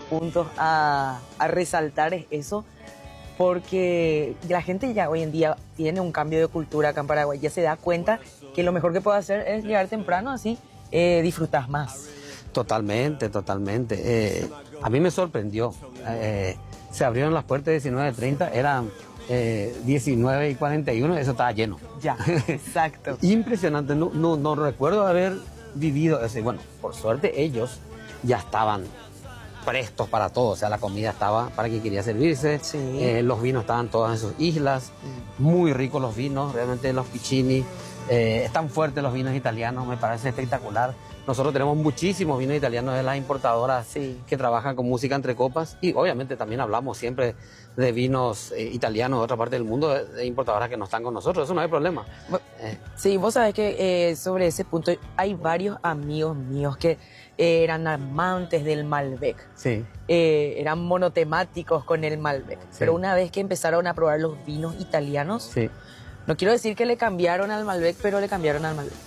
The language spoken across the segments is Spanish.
puntos a resaltar es eso, porque la gente ya hoy en día tiene un cambio de cultura acá en Paraguay, ya se da cuenta que lo mejor que puede hacer es llegar temprano, así disfrutas más. Totalmente, totalmente. A mí me sorprendió. Se abrieron las puertas 19:30, eran 19:41, eso estaba lleno. Ya, exacto. Impresionante, no recuerdo haber vivido ese. Bueno, por suerte ellos ya estaban prestos para todo, o sea, la comida estaba para quien quería servirse, Sí. los vinos estaban todos en sus islas, muy ricos los vinos, realmente los Piccini, están fuertes los vinos italianos, me parece espectacular. Nosotros tenemos muchísimos vinos italianos de las importadoras Sí. que trabajan con música entre copas y obviamente también hablamos siempre de vinos italianos de otra parte del mundo, de importadoras que no están con nosotros, eso no hay problema. Sí, vos sabés que sobre ese punto hay varios amigos míos que eran amantes del Malbec. Sí. Eran monotemáticos con el Malbec. Sí. Pero una vez que empezaron a probar los vinos italianos, Sí. no quiero decir que le cambiaron al Malbec, pero le cambiaron al Malbec.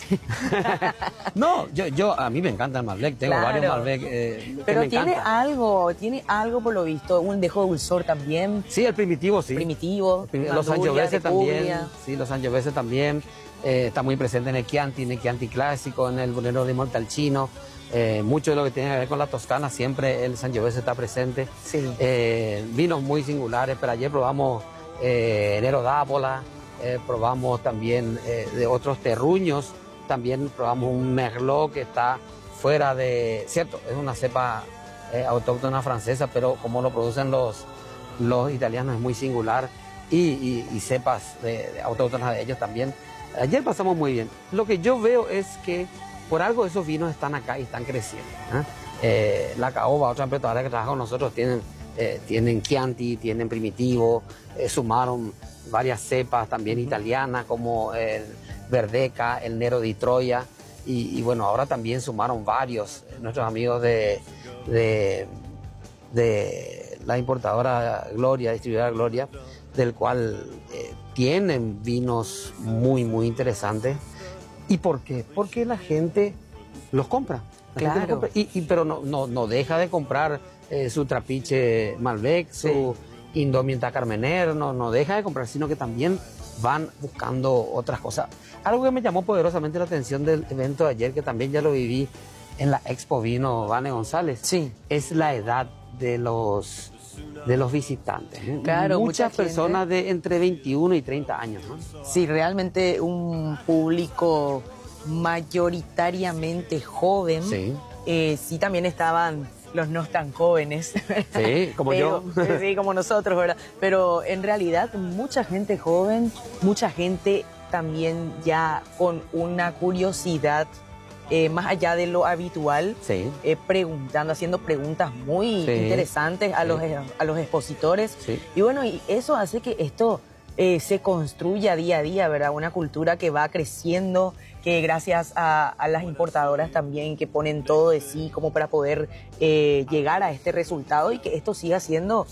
No, a mí me encanta el Malbec, tengo Claro. varios Malbec que Pero me tiene encantan. algo por lo visto, un dejo dulzor también, Sí, el primitivo, sí. primitivo, Los Manduria, Sangiovese de también, Puglia. sí, los Sangiovese también. Está muy presente en el Chianti clásico, en el Brunello di Montalcino. Mucho de lo que tiene que ver con la Toscana, siempre el Sangiovese está presente. Sí. Vinos muy singulares, pero ayer probamos Nero d'Apola, probamos también de otros terruños, también probamos un Merlot que está fuera de... Cierto, es una cepa autóctona francesa, pero como lo producen los italianos es muy singular y cepas autóctonas de ellos también. Ayer pasamos muy bien. Lo que yo veo es que por algo esos vinos están acá y están creciendo. La Caoba, otra importadora que trabaja con nosotros, tienen Chianti, tienen Primitivo, sumaron varias cepas también italianas como el Verdeca, el Nero di Troia y bueno, ahora también sumaron varios nuestros amigos de la importadora Gloria, distribuidora Gloria, del cual tienen vinos muy, muy interesantes. ¿Y por qué? Porque la gente los compra. La gente los compra. Pero no deja de comprar su Trapiche Malbec, su Indumenta Carmener, no deja de comprar, sino que también van buscando otras cosas. Algo que me llamó poderosamente la atención del evento de ayer, que también ya lo viví en la Expo Vino Vane González, Sí. es la edad de los visitantes. Claro, muchas mucha personas de entre 21 y 30 años, ¿no? Sí, realmente un público mayoritariamente joven. Sí. Sí, también estaban los no tan jóvenes. Sí, como yo. Sí, como nosotros, ¿verdad? Pero en realidad mucha gente joven, mucha gente también ya con una curiosidad más allá de lo habitual, Sí. preguntando, haciendo preguntas muy interesantes a los expositores. Sí. Y bueno, y eso hace que esto se construya día a día, ¿verdad? Una cultura que va creciendo, que gracias a las importadoras también que ponen todo de sí como para poder llegar a este resultado y que esto siga siendo,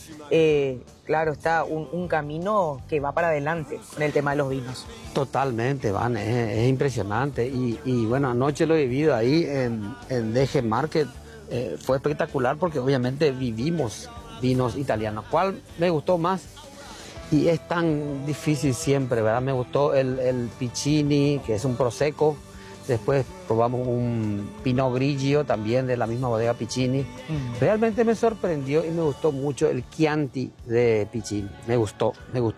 claro, está un camino que va para adelante con el tema de los vinos. Totalmente, Van, es impresionante. Y bueno, anoche lo he vivido ahí en DG Market. Fue espectacular porque obviamente vivimos vinos italianos. ¿Cuál me gustó más? Y es tan difícil siempre, ¿verdad? Me gustó el Piccini, que es un Prosecco. Después probamos un Pinot Grigio, también de la misma bodega Piccini. Realmente me sorprendió y me gustó mucho el Chianti de Piccini. Me gustó.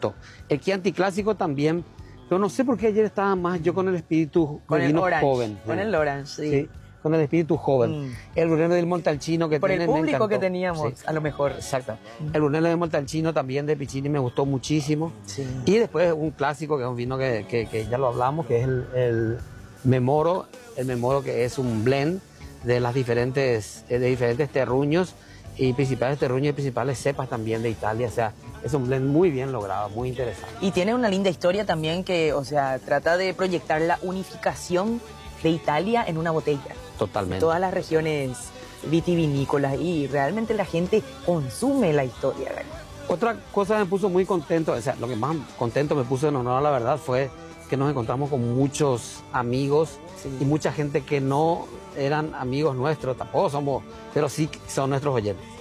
El Chianti clásico también, pero no sé por qué ayer estaba más yo con el espíritu Con el Orange, joven. con el Orange, sí. Con el espíritu joven. El Brunello del Montalcino que por tiene, el me público encantó. que teníamos, Sí. a lo mejor. Exacto. El Brunello del Montalcino también de Piccini me gustó muchísimo. Sí. Y después un clásico que es un vino que ya lo hablamos, que es el Memoro. El Memoro, que es un blend de diferentes terruños y principales terruños y principales cepas también de Italia. O sea, es un blend muy bien logrado, muy interesante. Y tiene una linda historia también que, o sea, trata de proyectar la unificación de Italia en una botella. Totalmente. Todas las regiones vitivinícolas y realmente la gente consume la historia, ¿verdad? Otra cosa que me puso muy contento, o sea, lo que más contento me puso en honor a la verdad fue que nos encontramos con muchos amigos y mucha gente que no eran amigos nuestros, tampoco somos, pero sí son nuestros oyentes.